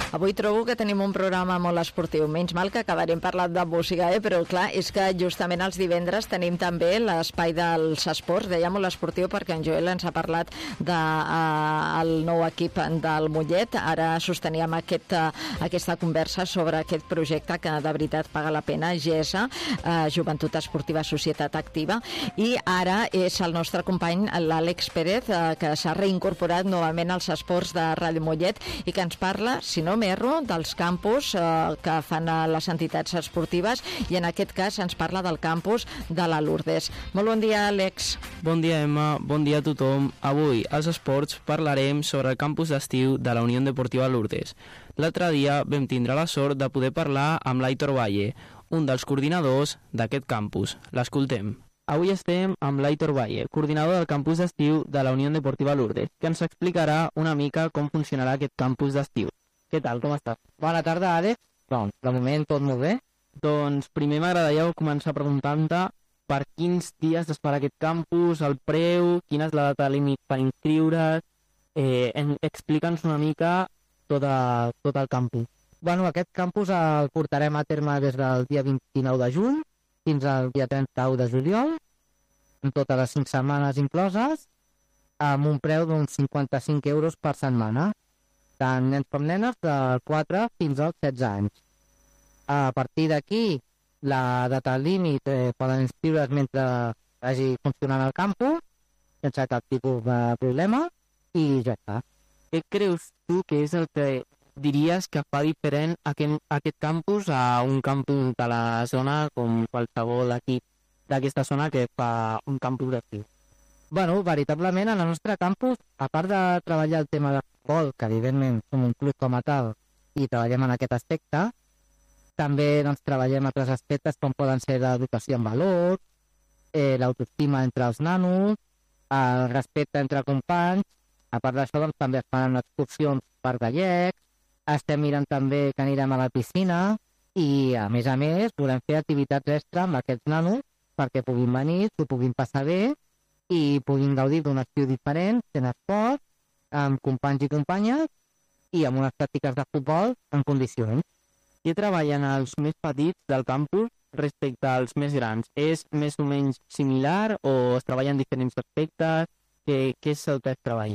Avui trobo que tenim un programa molt esportiu. Menys mal que acabarem parlant de música, però clar, és que justament els divendres tenim també l'espai dels esports, deia molt esportiu, perquè en Joel ens ha parlat del nou equip del Mollet. Ara sosteníem aquesta conversa sobre aquest projecte que de veritat paga la pena, GESA, Joventut Esportiva Societat Activa, i ara és el nostre company, l'Àlex Pérez, que s'ha reincorporat novament als esports de Ràdio Mollet i que ens parla, si no m'erro, dels campus que fan les entitats esportives, i en aquest cas ens parla del campus de la Lourdes. Molt bon dia, Àlex. Bon dia, Emma. Bon dia a tothom. Avui, als esports, parlarem sobre el campus d'estiu de la Unió Deportiva Lourdes. L'altre dia vam tindre la sort de poder parlar amb l'Aitor Valle, un dels coordinadors d'aquest campus. L'escoltem. Avui estem amb l'Aitor Valle, coordinador del campus d'estiu de la Unió Deportiva Lourdes, que ens explicarà una mica com funcionarà aquest campus d'estiu. Què tal, com estàs? Bona tarda, Àlex. Doncs, de moment tot molt bé. Doncs primer m'agradaria començar preguntant-te per quins dies es farà aquest campus, el preu, quina és la data límit per inscriure's. Explica'ns una mica tot el campus. Bueno, aquest campus el portarem a terme des del dia 29 de juny fins al dia 31 de juliol, amb totes les 5 setmanes incloses, amb un preu d'uns 55 euros per setmana, tant nens com nenes de 4 fins als 16 anys. A partir d'aquí, la data límit poden inscriure's mentre hagi funcionant el campus, sense cap tipus de problema, i ja està. Què creus tu que és el que diries que fa diferent aquest campus a un campus de la zona com qualsevol equip d'aquesta zona que fa un campus d'estiu? Bueno, veritablement, en el nostre campus, a part de treballar el tema de futbol, que evidentment som un club com a tal i treballem en aquest aspecte, també doncs, treballem altres aspectes com poden ser l'educació en valors, l'autoestima entre els nanos, el respecte entre companys. A part d'això, doncs, també es fan excursions per gallecs, estem mirant també que anirem a la piscina i, a més, volem fer activitats extra amb aquests nanos perquè puguin venir, s'ho puguin passar bé i puguin gaudir d'un estiu diferent, fent esport, amb companys i companyes i amb unes pràctiques de futbol en condicions. Què treballen els més petits del campus respecte als més grans? És més o menys similar o es treballen diferents aspectes? Què és el que es treballa?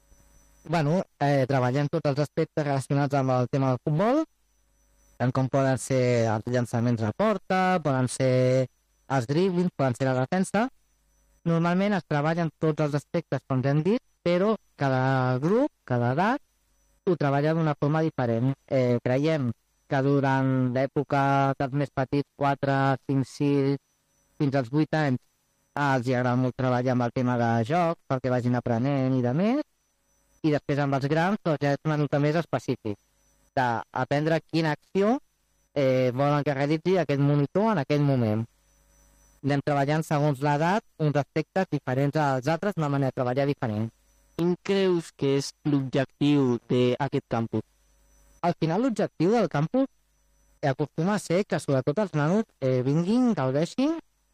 Bueno, treballem tots els aspectes relacionats amb el tema del futbol, tant com poden ser els llançaments a porta, poden ser els driblings, poden ser la defensa. Normalment es treballen tots els aspectes, com ja hem dit, però cada grup, cada edat, ho treballa d'una forma diferent. Creiem que durant l'època dels més petits, 4, 5, 6, fins als 8 anys, els agrada molt treballar amb el tema de joc, perquè vagin aprenent i de més, i després amb els grans doncs ja és una mica més específic, d'aprendre quina acció volen que realitzi aquest monitor en aquell moment. Anem treballant segons l'edat uns aspectes diferents als altres, una manera de treballar diferent. Quin creus que és l'objectiu d'aquest campus? Al final l'objectiu del campus acostuma a ser que sobretot els nanos vinguin, gaudeixin,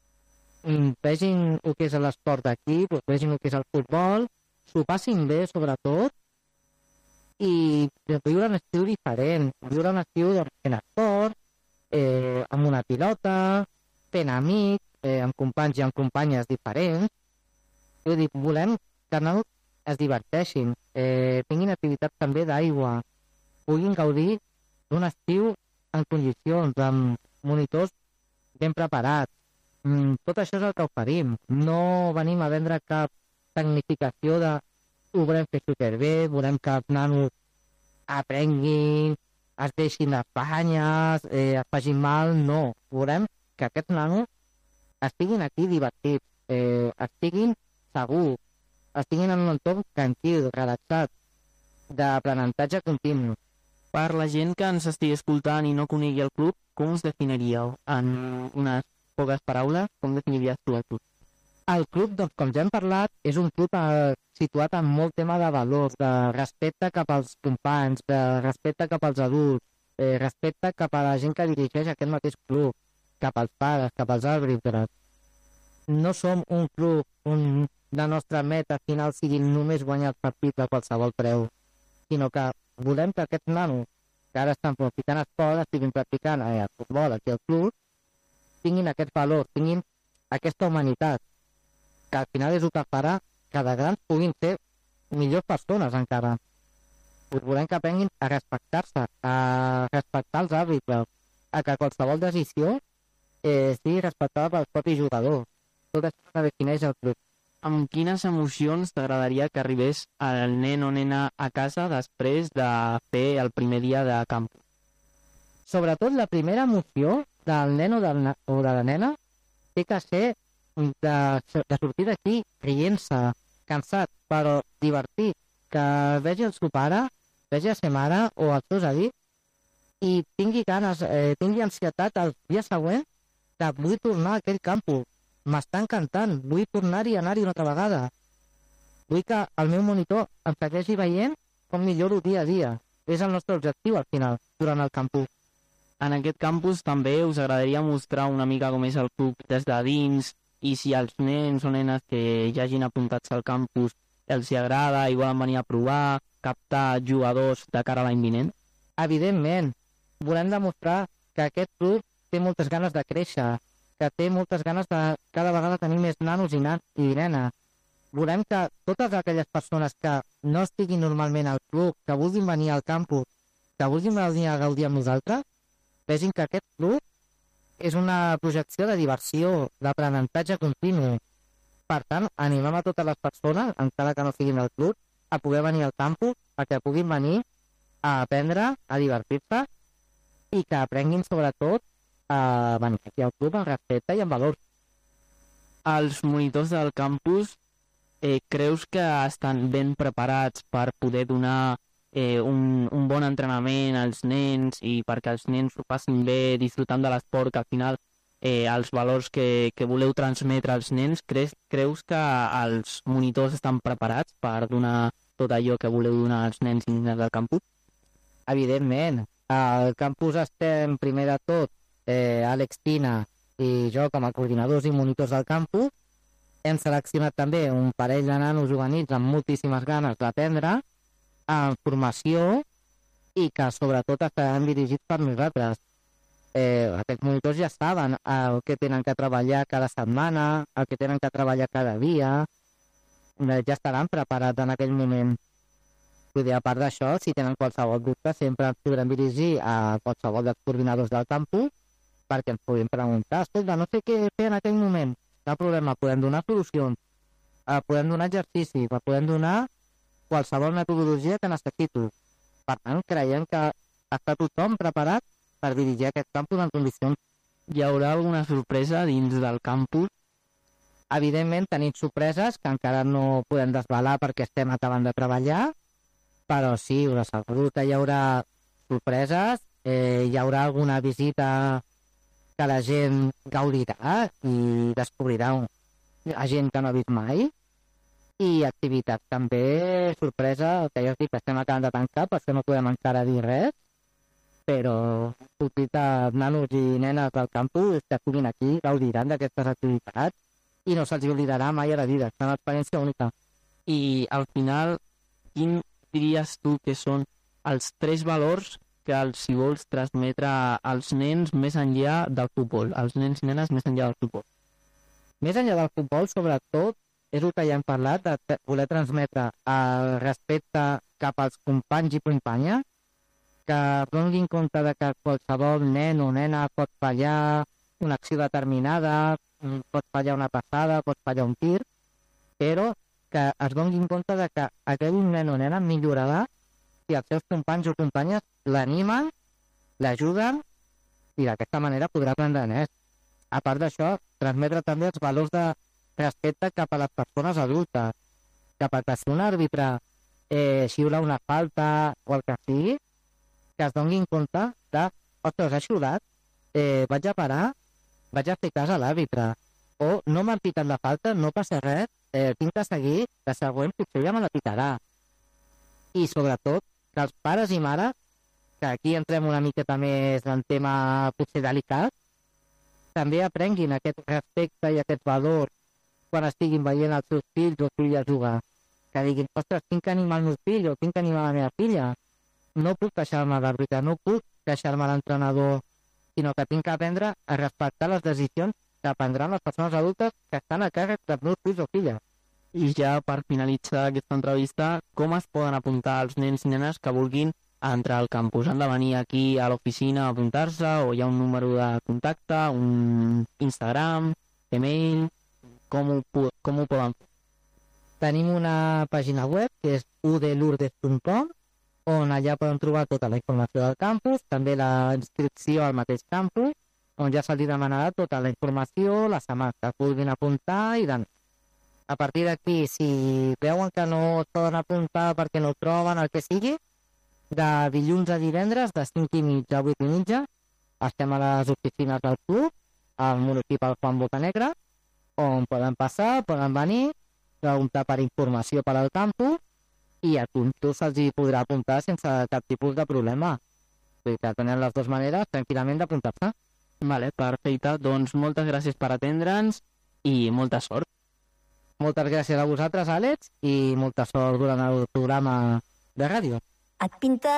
vegin el que és l'esport d'equip, vegin el que és el futbol, s'ho passin bé, sobretot, i viure un estiu diferent, viure un estiu fent esport, amb una pilota, fent amics, amb companys i amb companyes diferents. Vull dir, volem que els nanos es diverteixin, tinguin activitats també d'aigua, puguin gaudir d'un estiu en condicions, amb monitors ben preparats. Tot això és el que oferim. No venim a vendre cap tecnificació de ho volem fer superbé, volem que els nanos aprenguin, es deixin d'espanyes, es facin mal, no. Volem que aquests nanos estiguin aquí divertits, estiguin segurs, estiguin en un entorn tranquil, relaxat, d'aprenentatge continu. Per la gent que ens estigui escoltant i no conegui el club, com us definiríeu? En unes poques paraules, com definiries tu el club? El club, doncs, com ja hem parlat, és un club situat en molt tema de valors, de respecte cap als companys, de respecte cap als adults, respecte cap a la gent que dirigeix aquest mateix club, cap als pares, cap als àrbitres. No som un club on la nostra meta final sigui només guanyar els partits a qualsevol preu, sinó que volem que aquests nanos que ara estan practicant esport, estiguin practicant el futbol aquí al club, tinguin aquest valor, tinguin aquesta humanitat, que al final és el que farà que de grans puguin ser millors persones encara. Volem que aprenguin a respectar-se, a respectar els àrbitres, a que qualsevol decisió sigui respectada pels propis jugadors. Tot això que defineix el club. Amb quines emocions t'agradaria que arribés el nen o nena a casa després de fer el primer dia de campus? Sobretot la primera emoció del nen o de la nena té que ser de sortir d'aquí rient-se, cansat, però divertit, que vegi el seu pare, vegi la seva mare o els seus amics i tingui ganes, tingui ansietat el dia següent que vull tornar a aquell campus. M'està encantant, vull tornar-hi i anar-hi una altra vegada. Vull que el meu monitor em segueixi veient com milloro dia a dia. És el nostre objectiu al final, durant el campus. En aquest campus també us agradaria mostrar una mica com és el club des de dins i si els nens o nenes que ja hagin apuntats al campus els hi agrada i volen venir a provar, captar jugadors de cara a l'any vinent? Evidentment, volem demostrar que aquest club té moltes ganes de créixer, que té moltes ganes de cada vegada tenir més nanos i nenes. Volem que totes aquelles persones que no estiguin normalment al club, que vulguin venir al campus, que vulguin venir a gaudir amb nosaltres, vegin que aquest club és una projecció de diversió, d'aprenentatge continu. Per tant, animem a totes les persones, encara que no siguin al club, a poder venir al campus, perquè puguin venir a aprendre, a divertir-se i que aprenguin sobretot a venir aquí al club amb respecte i amb valor. Els monitors del campus creus que estan ben preparats per poder donar un bon entrenament als nens i perquè els nens ho passin bé disfrutant de l'esport, que al final els valors que voleu transmetre als nens, creus que els monitors estan preparats per donar tot allò que voleu donar als nens i nenes del campus? Evidentment, al campus estem primer de tot Àlex Pina i jo com a coordinadors i monitors del campus. Hem seleccionat també un parell de nanos juvenils amb moltíssimes ganes d'aprendre, en formació i que sobretot estaran dirigits per nosaltres. Aquests monitors ja saben el que tenen que treballar cada setmana, el que tenen que treballar cada dia, ja estaran preparats en aquell moment. A part d'això, si tenen qualsevol dubte, sempre ens podrem dirigir a qualsevol dels coordinadors del campus perquè ens puguin preguntar, escolta, no sé què fer en aquell moment, no hi ha problema, podem donar solucions, podem donar exercicis, podem donar qualsevol metodologia que necessito. Per tant, creiem que està tothom preparat per dirigir aquest campus en condicions. Hi haurà alguna sorpresa dins del campus? Evidentment, tenim sorpreses que encara no podem desvelar perquè estem acabant de treballar, però sí, us asseguro que hi haurà sorpreses, hi haurà alguna visita que la gent gaudirà i descobrirà a gent que no ha vist mai, i activitats també, sorpresa, que ja us dic que estem acabant de tancar, per això no podem encara dir res, però tots nanos i nenes del campus que estiguin aquí gaudiran d'aquestes activitats i no se'ls oblidarà mai a la vida, és una experiència única. I al final, quin diries tu que són els 3 valors que els hi vols transmetre als nens més enllà del futbol, als nens i nenes més enllà del futbol? Més enllà del futbol, sobretot, és el que ja hem parlat, de voler transmetre el respecte cap als companys i companyes, que donin compte de que qualsevol nen o nena pot fallar una acció determinada, pot fallar una passada, pot fallar un tir, però que es donin compte de que aquell nen o nena millorarà si els seus companys o companyes l'animen, l'ajuden i d'aquesta manera podrà aprendre més. A part d'això, transmetre també els valors de respecte cap a les persones adultes, que perquè si un àrbitre xiula una falta o el que sigui, que es donin compte de, ostres, ha xiulat, vaig a parar, vaig a fer cas a l'àrbitre, o no m'han pitat la falta, no passa res, tinc que seguir, la següent potser ja me la pitarà. I sobretot, que els pares i mares, que aquí entrem una miqueta més en tema potser delicat, també aprenguin aquest respecte i aquest valor quan estiguin veient els seus fills o filles jugar. Que diguin, ostres, tinc que animar el meu fill o tinc que animar la meva filla. no puc queixar-me de veritat, no puc queixar-me a l'entrenador, sinó que tinc que aprendre a respectar les decisions que prendran les persones adultes que estan a càrrec dels meus fills o filles. I ja per finalitzar aquesta entrevista, com es poden apuntar els nens i nenes que vulguin entrar al campus? Han de venir aquí a l'oficina a apuntar-se o hi ha un número de contacte, un Instagram, email? Com ho poden fer? Tenim una pàgina web que és udlourdes.com, on allà poden trobar tota la informació del campus, també la inscripció al mateix campus, on ja se'ls demanarà tota la informació, les setmanes que puguin apuntar i d'anar. A partir d'aquí, si veuen que no es poden apuntar perquè no troben el que sigui, de dilluns a divendres, de 5:30 a 8:30, estem a les oficines del club, al municipal Juan Bocanegra, on poden passar, poden venir, preguntar per informació per al campus i a tots se'ls hi podrà apuntar sense cap tipus de problema. Vull dir que tenen les dues maneres tranquil·lament d'apuntar-se. Vale, perfecte. Doncs moltes gràcies per atendre'ns i molta sort. Moltes gràcies a vosaltres, Àlex, i molta sort durant el programa de ràdio. Et pinta